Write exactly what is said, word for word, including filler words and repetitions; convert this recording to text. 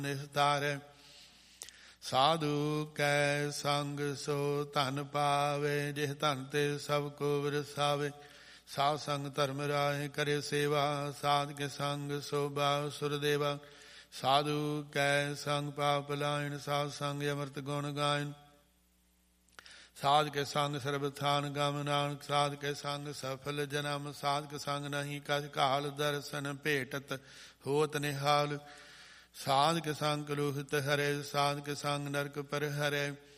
ਨਿਸਤਾਰੈ। ਸਾਧੂ ਕੈ ਸੰਗ ਸੋ ਧਨ ਪਾਵੇ, ਜਿਹ ਧਨ ਤੇ ਸਭ ਕੋ ਵਿਰਸਾਵੇ। ਸਾਧ ਸੰਗ ਧਰਮ ਰਾਏ ਕਰੇ ਸੇਵਾ, ਸਾਧ ਕੇ ਸੰਗ ਸੋਭਾ ਸੁਰ ਦੇਵਾ। ਸਾਧੂ ਕੈ ਸੰਗ ਪਾਪ ਲਾਇਣ, ਸਾਧ ਸੰਗ ਅੰਮ੍ਰਿਤ ਗੁਣ ਗਾਇਨ। ਸਾਧ ਕੇ ਸੰਗ ਸਰਬ ਥਾਨ ਗਮ, ਨਾਨਕ ਸਾਧ ਕੇ ਸੰਗ ਸਫਲ ਜਨਮ। ਸਾਧ ਕੇ ਸੰਗ ਨਹੀਂ ਕਛ ਕਾਲ, ਦਰਸ਼ਨ ਭੇਟਤ ਹੋਤ ਨਿਹਾਲ। ਸਾਧ ਕੇ ਸੰਗ ਕਲੂਹਿਤ ਹਰੇ, ਸਾਧ ਕੇ ਸੰਗ ਨਰਕ ਪਰ ਹਰੇ।